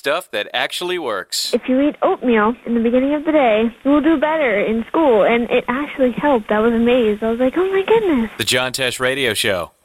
stuff that actually works. If you eat oatmeal in the beginning of the day, you will do better in school. And it actually helped. I was amazed. I was like, oh my goodness. The John Tesh Radio Show.